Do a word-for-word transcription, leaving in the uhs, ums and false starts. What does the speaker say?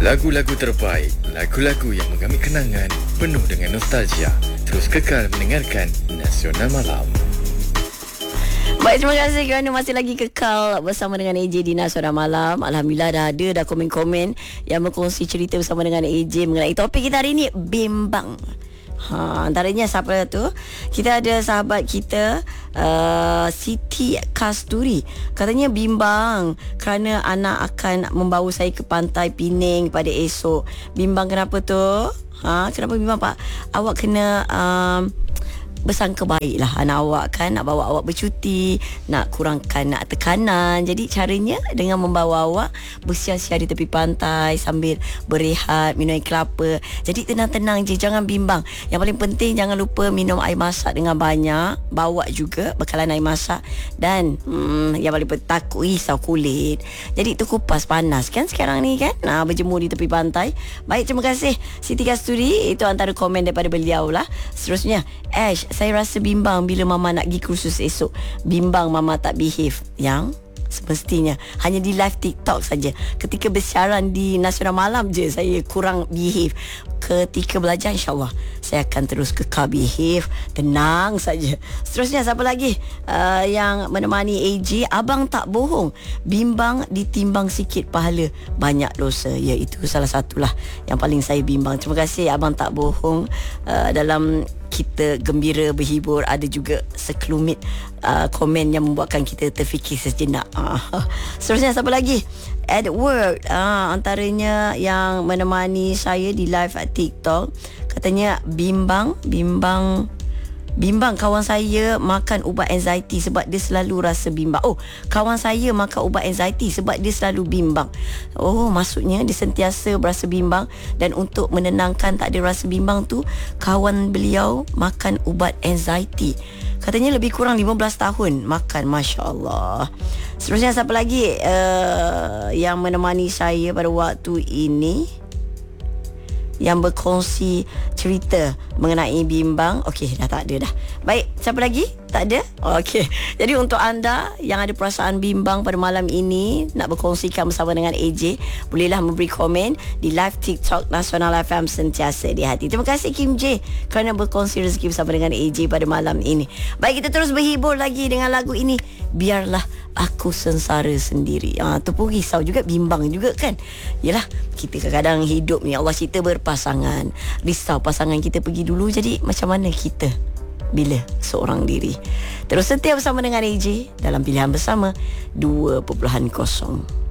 Lagu-lagu terbaik, lagu-lagu yang menggamit kenangan, penuh dengan nostalgia. Terus kekal mendengarkan Nasional Malam. Baik, terima kasih kerana masih lagi kekal bersama dengan A J di Nasional Malam. Alhamdulillah dah ada dah komen-komen yang berkongsi cerita bersama dengan A J mengenai topik kita hari ni, bimbang. Ha, antaranya siapa tu? Kita ada sahabat kita uh, Siti Kasturi. Katanya bimbang kerana anak akan membawa saya ke pantai Pening pada esok. Bimbang kenapa tu? Ha, kenapa bimbang Pak? Awak kena um, bersangka baik lah anak awak kan, nak bawa awak bercuti, nak kurangkan nak tekanan. Jadi caranya dengan membawa awak bersia-sia di tepi pantai sambil berehat, minum air kelapa. Jadi tenang-tenang je, jangan bimbang. Yang paling penting jangan lupa minum air masak dengan banyak, bawa juga bekalan air masak. Dan hmm, yang paling penting takut risau kulit. Jadi tu kupas panas kan sekarang ni kan, nah, berjemur di tepi pantai. Baik, terima kasih Siti Kasturi. Itu antara komen daripada beliau lah. Seterusnya, Ash, saya rasa bimbang bila mama nak pergi kursus esok. Bimbang mama tak behave yang semestinya. Hanya di live TikTok saja. Ketika bersiaran di Nasional Malam je saya kurang behave. Ketika belajar, insyaAllah saya akan terus kekal behave. Tenang saja. Seterusnya, siapa lagi uh, yang menemani A J? Abang tak bohong, bimbang ditimbang sikit pahala banyak dosa. Ya, itu salah satulah yang paling saya bimbang. Terima kasih Abang tak bohong. uh, Dalam kita gembira berhibur, ada juga sekelumit uh, komen yang membuatkan kita terfikir sejenak. uh. Seterusnya, siapa lagi? Edward, uh, antaranya yang menemani saya di live at TikTok. Katanya bimbang Bimbang Bimbang kawan saya makan ubat anxiety sebab dia selalu rasa bimbang. Oh, kawan saya makan ubat anxiety sebab dia selalu bimbang. Oh, maksudnya dia sentiasa berasa bimbang. Dan untuk menenangkan tak ada rasa bimbang tu, kawan beliau makan ubat anxiety. Katanya lebih kurang lima belas tahun makan. Masya Allah. Seterusnya, siapa lagi uh, yang menemani saya pada waktu ini, yang berkongsi cerita mengenai bimbang? Okey, dah tak ada dah. Baik, siapa lagi? Tak ada? Okey. Jadi untuk anda yang ada perasaan bimbang pada malam ini, nak berkongsikan bersama dengan A J, bolehlah memberi komen di live TikTok Nasional F M sentiasa di hati. Terima kasih Kim J kerana berkongsi rezeki bersama dengan A J pada malam ini. Baik, kita terus berhibur lagi dengan lagu ini, Biarlah Aku Sengsara Sendiri. Ah, tu pun risau juga, bimbang juga kan. Yalah, kita kadang-kadang hidup ni Allah cerita berpasangan. Risau pasangan kita pergi dulu, jadi macam mana kita bila seorang diri? Terus setia bersama dengan A J dalam Pilihan Bersama dua titik kosong.